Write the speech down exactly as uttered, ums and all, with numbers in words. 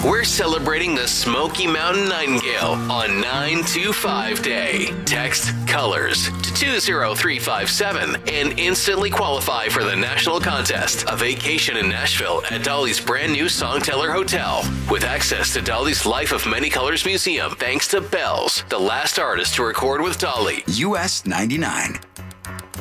we're celebrating the Smoky Mountain Nightingale on nine two five Day. Text COLORS to two zero three five seven and instantly qualify for the national contest, a vacation in Nashville at Dolly's brand new Songteller Hotel, with access to Dolly's Life of Many Colors Museum thanks to Bells, the last artist to record with Dolly. U S ninety-nine.